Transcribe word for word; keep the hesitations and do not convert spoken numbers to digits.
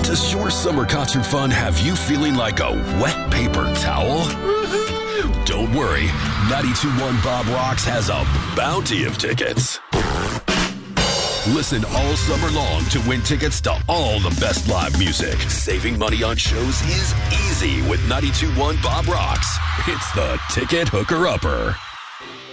Does your summer concert fun have you feeling like a wet paper towel? Don't worry, ninety-two point one Bob Rocks has a bounty of tickets. Listen all summer long to win tickets to all the best live music. Saving money on shows is easy with ninety-two point one Bob Rocks. It's the Ticket Hooker Upper.